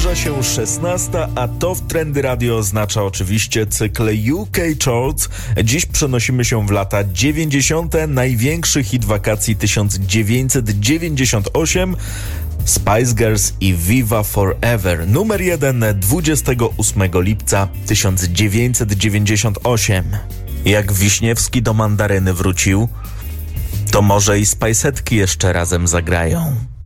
Zbliża się 16, a to w Trendy Radio oznacza oczywiście cykl UK Charts. Dziś przenosimy się w lata 90. Największy hit wakacji 1998. Spice Girls i Viva Forever. Numer 1 28 lipca 1998. Jak Wiśniewski do mandaryny wrócił, to może i Spice'etki jeszcze razem zagrają.